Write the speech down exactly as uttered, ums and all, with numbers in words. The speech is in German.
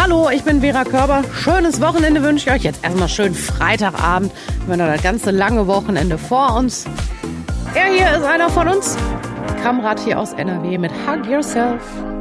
Hallo, ich bin Vera Körber. Schönes Wochenende wünsche ich euch. Jetzt erstmal schön Freitagabend. Wir haben noch das ganze lange Wochenende vor uns. Er hier ist einer von uns. Kamrat hier aus N R W mit Hug Yourself.